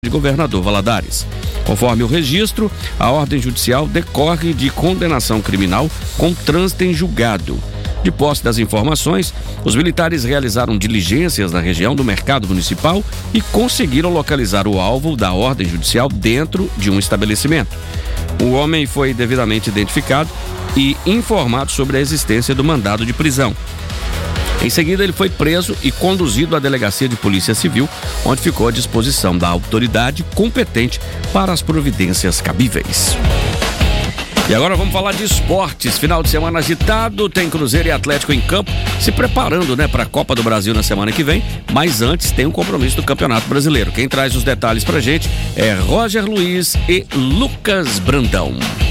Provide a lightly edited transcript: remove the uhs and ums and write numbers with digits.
de Governador Valadares. Conforme o registro, a ordem judicial decorre de condenação criminal com trânsito em julgado. De posse das informações, os militares realizaram diligências na região do mercado municipal e conseguiram localizar o alvo da ordem judicial dentro de um estabelecimento. O homem foi devidamente identificado e informado sobre a existência do mandado de prisão. Em seguida, ele foi preso e conduzido à delegacia de polícia civil, onde ficou à disposição da autoridade competente para as providências cabíveis. E agora vamos falar de esportes. Final de semana agitado, tem Cruzeiro e Atlético em campo, se preparando, para a Copa do Brasil na semana que vem, mas antes tem um compromisso do Campeonato Brasileiro. Quem traz os detalhes pra gente é Roger Luiz e Lucas Brandão.